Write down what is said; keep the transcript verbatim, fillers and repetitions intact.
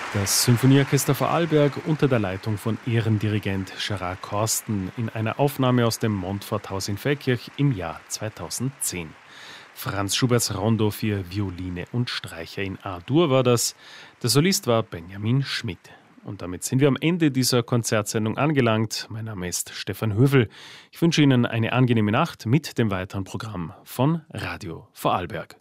Das Symphonieorchester Vorarlberg unter der Leitung von Ehrendirigent Gerard Korsten in einer Aufnahme aus dem Montforthaus in Feldkirch im Jahr zweitausendzehn. Franz Schuberts Rondo für Violine und Streicher in A-Dur war das. Der Solist war Benjamin Schmidt. Und damit sind wir am Ende dieser Konzertsendung angelangt. Mein Name ist Stefan Hövel. Ich wünsche Ihnen eine angenehme Nacht mit dem weiteren Programm von Radio Vorarlberg.